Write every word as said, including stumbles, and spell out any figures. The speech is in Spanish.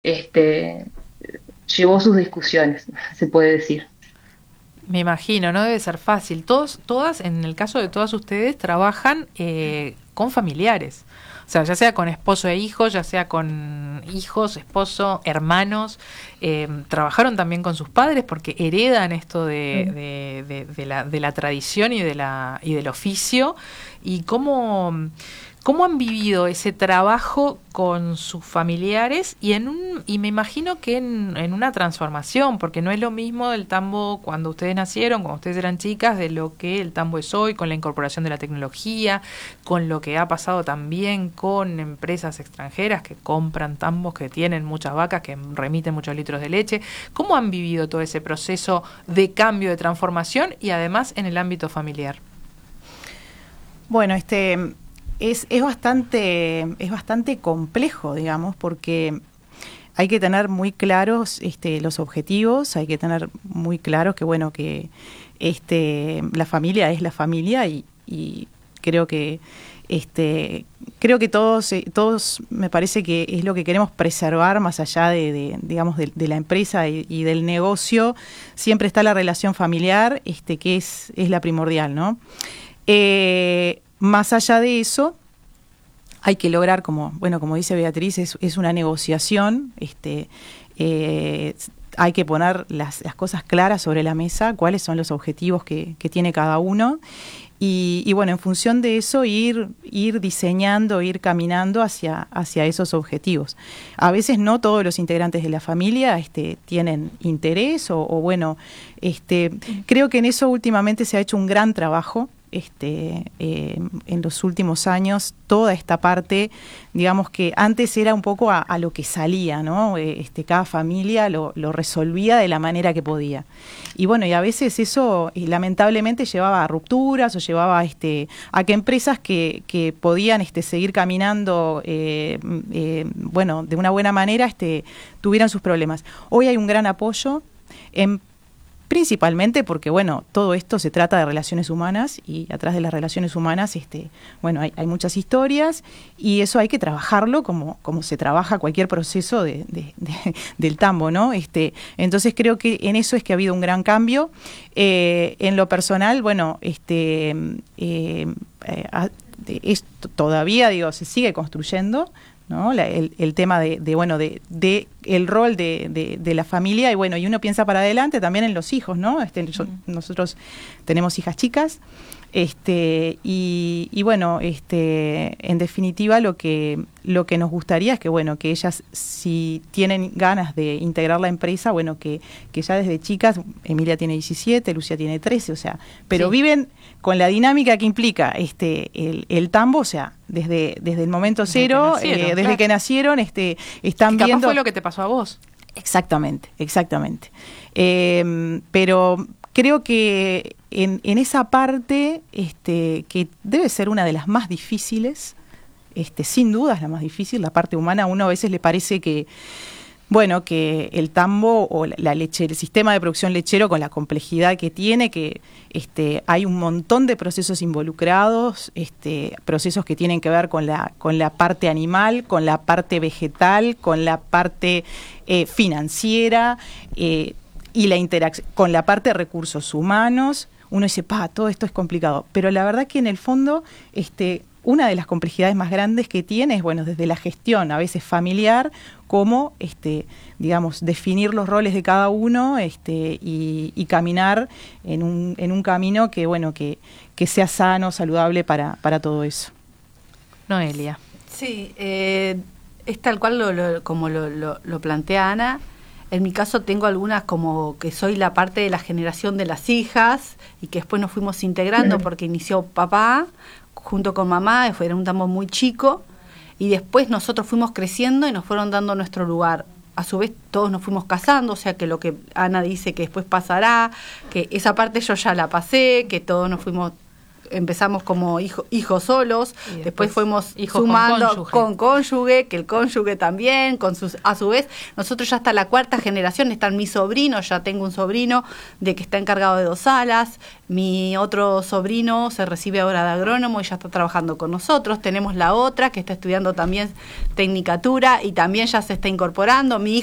este, llevó sus discusiones, se puede decir. Me imagino, no debe ser fácil. Todos, todas, en el caso de todas ustedes, trabajan eh, con familiares. O sea, ya sea con esposo e hijos, ya sea con hijos, esposo, hermanos. Eh, trabajaron también con sus padres porque heredan esto de, Mm. de, de, de la, de la tradición y, de la, y del oficio. ¿Y cómo, cómo han vivido ese trabajo con sus familiares? Y en un y me imagino que en, en una transformación, porque no es lo mismo el tambo cuando ustedes nacieron, cuando ustedes eran chicas, de lo que el tambo es hoy, con la incorporación de la tecnología, con lo que ha pasado también con empresas extranjeras que compran tambos, que tienen muchas vacas, que remiten muchos litros de leche. ¿Cómo han vivido todo ese proceso de cambio, de transformación y además en el ámbito familiar? Bueno, este es, es bastante, es bastante complejo, digamos, porque hay que tener muy claros este, los objetivos, hay que tener muy claros que bueno que este la familia es la familia y, y creo que este creo que todos eh, todos me parece que es lo que queremos preservar más allá de, de digamos de, de la empresa y, y del negocio. Siempre está la relación familiar, este que es es la primordial, ¿no? Eh, más allá de eso, hay que lograr, como bueno, como dice Beatriz, es, es una negociación. Este, eh, hay que poner las, las cosas claras sobre la mesa, cuáles son los objetivos que, que tiene cada uno. Y, y bueno, en función de eso, ir, ir diseñando, ir caminando hacia, hacia esos objetivos. A veces no todos los integrantes de la familia este, tienen interés o, o bueno, este, creo que en eso últimamente se ha hecho un gran trabajo. Este, eh, en los últimos años, toda esta parte, digamos que antes era un poco a, a lo que salía, ¿no? Este, cada familia lo, lo resolvía de la manera que podía. Y bueno, y a veces eso eh, lamentablemente llevaba a rupturas o llevaba este, a que empresas que, que podían este, seguir caminando, eh, eh, bueno, de una buena manera, este, tuvieran sus problemas. Hoy hay un gran apoyo en principalmente porque, bueno, todo esto se trata de relaciones humanas y atrás de las relaciones humanas, este, bueno, hay, hay muchas historias y eso hay que trabajarlo como, como se trabaja cualquier proceso de, de, de, del tambo, ¿no? Este, entonces creo que en eso es que ha habido un gran cambio. Eh, en lo personal, bueno, este, eh, eh, es, todavía, digo, se sigue construyendo, ¿no? La, el, el tema de, de bueno de, de el rol de, de, de la familia y bueno y uno piensa para adelante también en los hijos, ¿no? Este, yo, nosotros tenemos hijas chicas este y, y bueno este en definitiva lo que lo que nos gustaría es que bueno que ellas si tienen ganas de integrar la empresa bueno que, que ya desde chicas Emilia tiene diecisiete, Lucia tiene trece, o sea pero Sí. viven con la dinámica que implica este el, el tambo, o sea desde desde el momento Desde cero, que nacieron, eh, desde claro. que nacieron este están Que capaz viendo fue lo que te pasó a vos. exactamente, exactamente. Eh, pero creo que en, en esa parte, este, que debe ser una de las más difíciles, este, sin duda es la más difícil, la parte humana, a uno a veces le parece que, bueno, que el tambo o la, la leche, el sistema de producción lechero con la complejidad que tiene, que este, hay un montón de procesos involucrados, este, procesos que tienen que ver con la, con la parte animal, con la parte vegetal, con la parte eh, financiera eh, y la interacción con la parte de recursos humanos. Uno dice, pa, todo esto es complicado, pero la verdad que en el fondo, este, una de las complejidades más grandes que tiene es, bueno, desde la gestión, a veces familiar, como, este, digamos, definir los roles de cada uno este, y, y caminar en un, en un camino que, bueno, que, que sea sano, saludable para, para todo eso. Noelia. Sí, eh, es tal cual lo, lo, como lo, lo, lo plantea Ana. En mi caso tengo algunas como que soy la parte de la generación de las hijas y que después nos fuimos integrando porque inició papá junto con mamá, fue, era un tambo muy chico y después nosotros fuimos creciendo y nos fueron dando nuestro lugar. A su vez todos nos fuimos casando, o sea que lo que Ana dice que después pasará, que esa parte yo ya la pasé, que todos nos fuimos empezamos como hijo, hijos solos, después, después fuimos hijos sumando con cónyuge. con cónyuge, que el cónyuge también, con sus, a su vez, nosotros ya hasta la cuarta generación están mis sobrinos, ya tengo un sobrino de que está encargado de dos salas, mi otro sobrino se recibe ahora de agrónomo y ya está trabajando con nosotros, tenemos la otra que está estudiando también tecnicatura y también ya se está incorporando, mi